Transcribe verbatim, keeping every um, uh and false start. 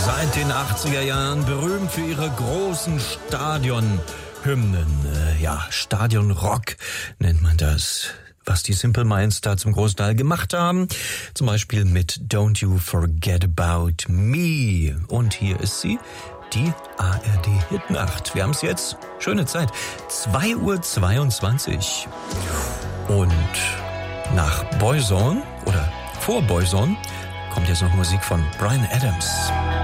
Seit den achtziger Jahren berühmt für ihre großen Stadionhymnen. Ja, Stadionrock nennt man das. Was die Simple Minds da zum Großteil gemacht haben. Zum Beispiel mit Don't You Forget About Me. Und hier ist sie, die A R D-Hitnacht. Wir haben es jetzt. Schöne Zeit. zwei Uhr zweiundzwanzig. Und nach Boyzone oder vor Boyzone kommt jetzt noch Musik von Bryan Adams.